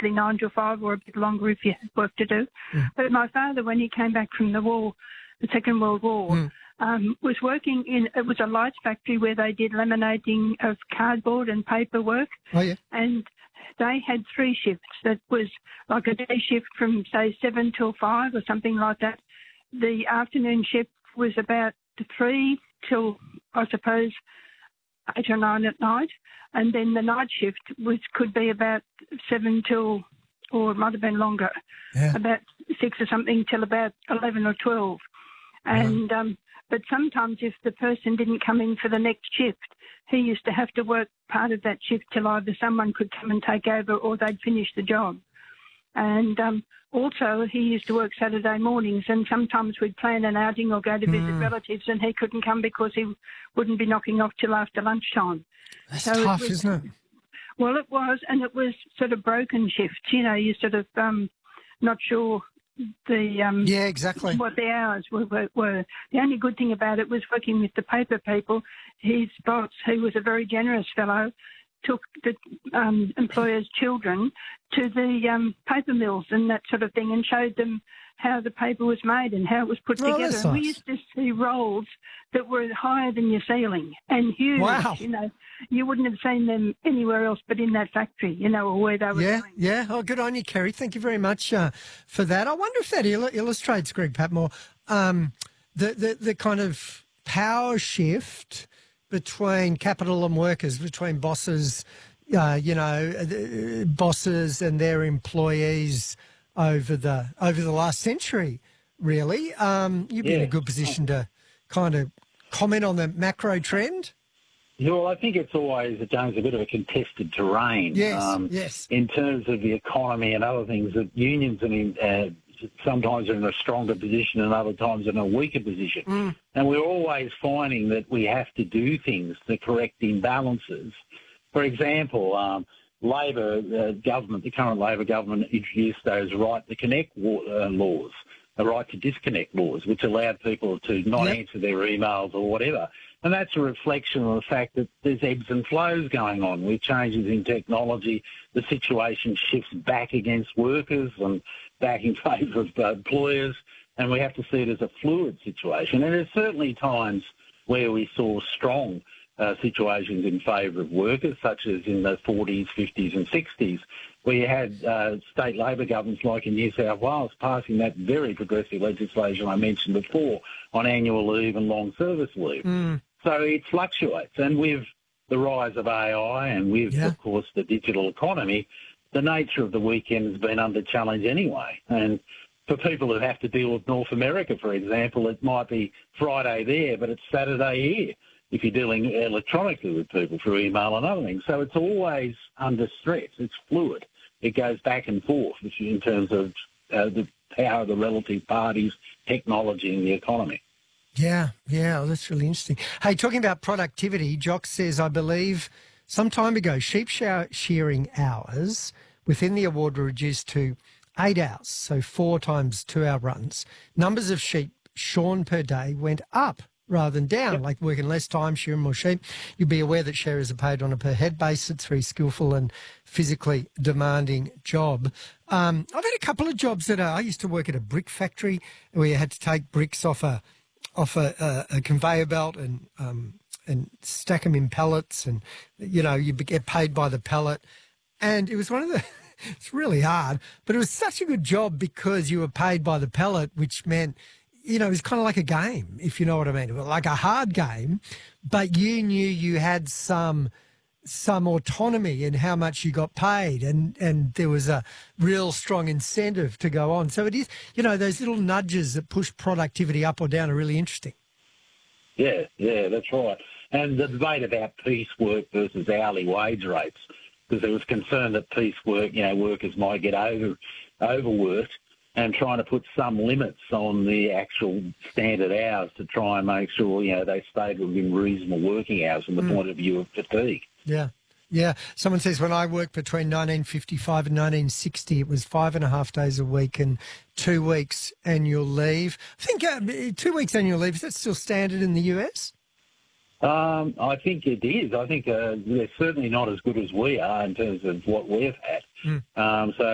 usually 9 to 5 or a bit longer if you had work to do. But my father, when he came back from the war, the Second World War, was working it was a lights factory where they did laminating of cardboard and paperwork. Oh, yeah. And they had 3 shifts. That was like a day shift from, say, 7 till 5 or something like that. The afternoon shift was about 3 till, I suppose, 8 or 9 at night. And then the night shift could be about 7 till, or it might have been longer, about 6 or something till about 11 or 12. And but sometimes if the person didn't come in for the next shift, he used to have to work part of that shift till either someone could come and take over or they'd finish the job. And also he used to work Saturday mornings, and sometimes we'd plan an outing or go to visit relatives, and he couldn't come because he wouldn't be knocking off till after lunchtime. That's tough, isn't it? Well, it was, and it was sort of broken shifts. You know, you sort of not sure exactly what the hours were. The only good thing about it was working with the paper people. His boss, who was a very generous fellow, took the employers' children to the paper mills and that sort of thing and showed them how the paper was made and how it was put together. And we used to see rolls that were higher than your ceiling and huge. Wow. You know, you wouldn't have seen them anywhere else but in that factory, you know, or where they were going. Yeah. Oh, good on you, Kerry. Thank you very much for that. I wonder if that illustrates, Greg Patmore, the kind of power shift between capital and workers, between bosses, bosses and their employees over the last century, really. You'd be in a good position to kind of comment on the macro trend. Yeah, well, I think it's always, James, a bit of a contested terrain. Yes. In terms of the economy and other things, that unions sometimes are in a stronger position and other times in a weaker position. And we're always finding that we have to do things to correct imbalances. For example, the current Labor government introduced those right to connect laws, the right to disconnect laws, which allowed people to not answer their emails or whatever. And that's a reflection of the fact that there's ebbs and flows going on. With changes in technology, the situation shifts back against workers and back in favour of employers, and we have to see it as a fluid situation. And there's certainly times where we saw strong situations in favour of workers, such as in the 40s, 50s and 60s, where you had state Labor governments like in New South Wales passing that very progressive legislation I mentioned before on annual leave and long service leave. So it fluctuates. And with the rise of AI and with, of course, the digital economy, the nature of the weekend has been under challenge anyway. And for people who have to deal with North America, for example, it might be Friday there, but it's Saturday here if you're dealing electronically with people through email and other things. So it's always under stress. It's fluid. It goes back and forth in terms of the power of the relative parties, technology and the economy. Yeah, that's really interesting. Hey, talking about productivity, Jock says, I believe some time ago, sheep shearing hours within the award were reduced to 8 hours, so 4 times 2-hour runs. Numbers of sheep shorn per day went up rather than down, like working less time, shearing more sheep. You'll be aware that shearers are paid on a per head basis. It's a very skillful and physically demanding job. I've had a couple of jobs I used to work at a brick factory where you had to take bricks off a conveyor belt and stack them in pellets, and you get paid by the pellet. And it was it's really hard, but it was such a good job because you were paid by the pellet, which meant it was kind of like a game, if you know what I mean. It was like a hard game, but you knew you had some autonomy in how much you got paid, and there was a real strong incentive to go on. So it is, those little nudges that push productivity up or down are really interesting. Yeah, that's right. And the debate about piecework versus hourly wage rates, because there was concern that piecework, workers might get overworked, and trying to put some limits on the actual standard hours to try and make sure, they stayed within reasonable working hours from the point of view of fatigue. Yeah. Someone says when I worked between 1955 and 1960, it was 5.5 days a week and 2 weeks annual leave. I think 2 weeks annual leave, is that still standard in the US? I think it is. I think they're certainly not as good as we are in terms of what we've had. So